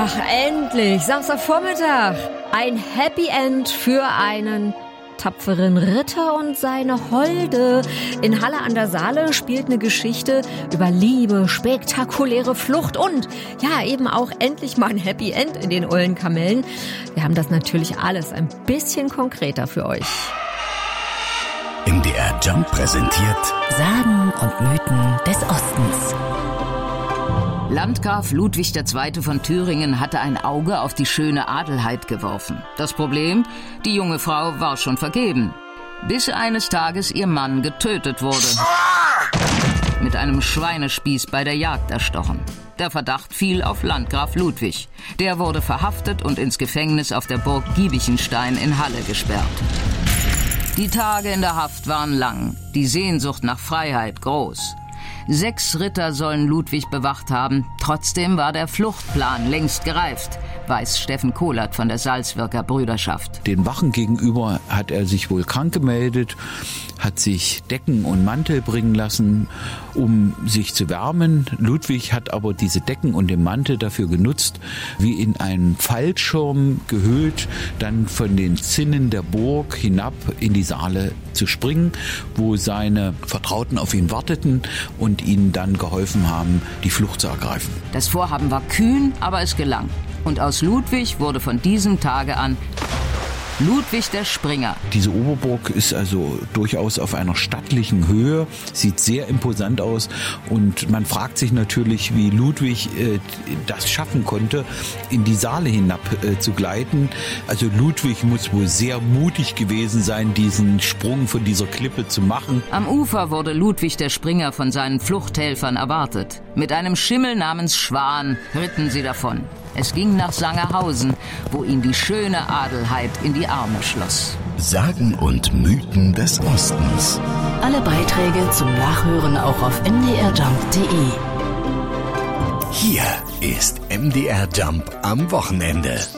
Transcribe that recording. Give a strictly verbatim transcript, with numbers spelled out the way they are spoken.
Ach, endlich, Samstagvormittag. Ein Happy End für einen tapferen Ritter und seine Holde. In Halle an der Saale spielt eine Geschichte über Liebe, spektakuläre Flucht und ja, eben auch endlich mal ein Happy End in den ollen Kamellen. Wir haben das natürlich alles ein bisschen konkreter für euch. M D R Jump präsentiert Sagen und Mythen des Ostens. Landgraf Ludwig der Zweite von Thüringen hatte ein Auge auf die schöne Adelheid geworfen. Das Problem? Die junge Frau war schon vergeben, bis eines Tages ihr Mann getötet wurde. Mit einem Schweinespieß bei der Jagd erstochen. Der Verdacht fiel auf Landgraf Ludwig. Der wurde verhaftet und ins Gefängnis auf der Burg Giebichenstein in Halle gesperrt. Die Tage in der Haft waren lang, die Sehnsucht nach Freiheit groß. Sechs Ritter sollen Ludwig bewacht haben. Trotzdem war der Fluchtplan längst gereift, weiß Steffen Kohlert von der Salzwirker Brüderschaft. Den Wachen gegenüber hat er sich wohl krank gemeldet, hat sich Decken und Mantel bringen lassen, um sich zu wärmen. Ludwig hat aber diese Decken und den Mantel dafür genutzt, wie in einen Fallschirm gehüllt, dann von den Zinnen der Burg hinab in die Saale zu springen, wo seine Vertrauten auf ihn warteten und ihnen dann geholfen haben, die Flucht zu ergreifen. Das Vorhaben war kühn, aber es gelang. Und aus Ludwig wurde von diesem Tage an Ludwig der Springer. Diese Oberburg ist also durchaus auf einer stattlichen Höhe, sieht sehr imposant aus und man fragt sich natürlich, wie Ludwig äh, das schaffen konnte, in die Saale hinab äh, zu gleiten. Also Ludwig muss wohl sehr mutig gewesen sein, diesen Sprung von dieser Klippe zu machen. Am Ufer wurde Ludwig der Springer von seinen Fluchthelfern erwartet. Mit einem Schimmel namens Schwan ritten sie davon. Es ging nach Sangerhausen, wo ihn die schöne Adelheid in die Arme schloss. Sagen und Mythen des Ostens. Alle Beiträge zum Nachhören auch auf m d r jump punkt d e. Hier ist M D R Jump am Wochenende.